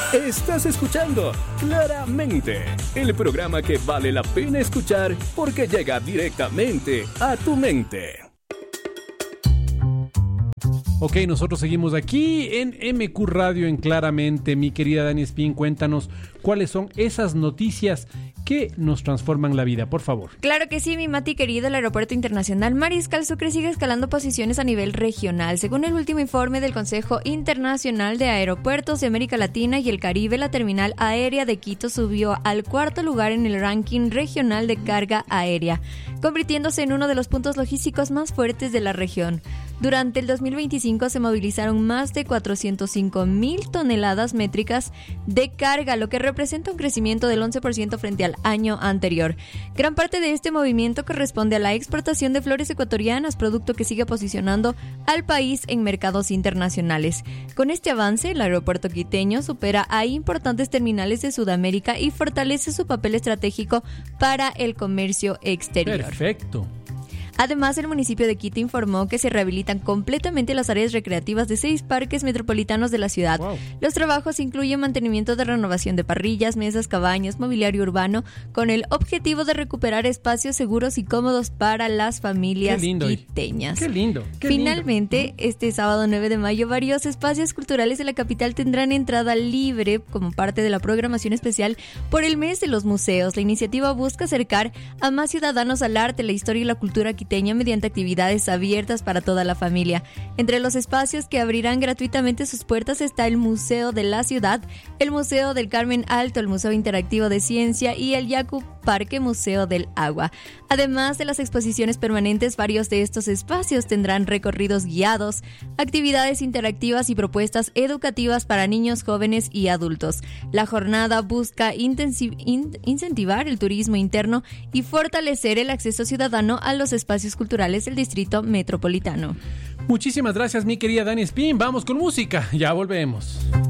Estás escuchando Claramente, el programa que vale la pena escuchar porque llega directamente a tu mente. Ok, nosotros seguimos aquí en MQ Radio en Claramente. Mi querida Dani Espín, cuéntanos cuáles son esas noticias que nos transforman la vida, por favor. Claro que sí, mi Mati querido. El Aeropuerto Internacional Mariscal Sucre sigue escalando posiciones a nivel regional. Según el último informe del Consejo Internacional de Aeropuertos de América Latina y el Caribe, la terminal aérea de Quito subió al 4º lugar en el ranking regional de carga aérea, convirtiéndose en uno de los puntos logísticos más fuertes de la región. Durante el 2025 se movilizaron más de 405,000 toneladas métricas de carga, lo que representa un crecimiento del 11% frente al año anterior. Gran parte de este movimiento corresponde a la exportación de flores ecuatorianas, producto que sigue posicionando al país en mercados internacionales. Con este avance, el aeropuerto quiteño supera a importantes terminales de Sudamérica y fortalece su papel estratégico para el comercio exterior. Perfecto. Además, el municipio de Quito informó que se rehabilitan completamente las áreas recreativas de 6 parques metropolitanos de la ciudad. Wow. Los trabajos incluyen mantenimiento de renovación de parrillas, mesas, cabañas, mobiliario urbano, con el objetivo de recuperar espacios seguros y cómodos para las familias quiteñas. ¡Qué lindo! Finalmente, este sábado 9 de mayo, varios espacios culturales de la capital tendrán entrada libre como parte de la programación especial por el mes de los museos. La iniciativa busca acercar a más ciudadanos al arte, la historia y la cultura quiteña mediante actividades abiertas para toda la familia. Entre los espacios que abrirán gratuitamente sus puertas está el Museo de la Ciudad, el Museo del Carmen Alto, el Museo Interactivo de Ciencia y el Yacu Parque Museo del Agua. Además de las exposiciones permanentes, varios de estos espacios tendrán recorridos guiados, actividades interactivas y propuestas educativas para niños, jóvenes y adultos. La jornada busca incentivar el turismo interno y fortalecer el acceso ciudadano a los espacios culturales del Distrito Metropolitano. Muchísimas gracias, mi querida Dani Espín. Vamos con música, ya volvemos.